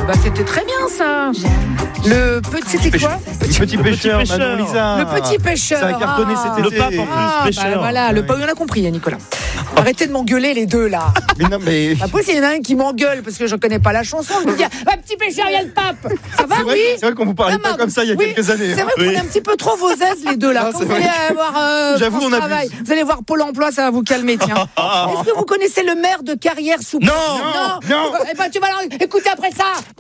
Bah c'était très bien ça. C'était quoi? Petit pêcheur, Manon Lisa. Le petit pêcheur. Ça a cartonné cet été. Le pape en plus, pêcheur. Bah voilà, on a compris, Nicolas. Arrêtez de m'engueuler les deux là. Mais non, mais. Après, il y en a un qui m'engueule parce que je connais pas la chanson. Je me dis, petit pêcheur, il y a le pape. Ça va, oui? C'est vrai qu'on vous parlait pas comme ça il y a quelques années. C'est vrai qu'on est un petit peu trop vos aises les deux là. Non, Quand c'est vous allez voir J'avoue, France on Travail, abuse. vous allez voir Pôle emploi, ça va vous calmer, tiens. Est-ce que vous connaissez le maire de Carrière-sous-Pont? Non. Eh ben, tu vas écouter après ça.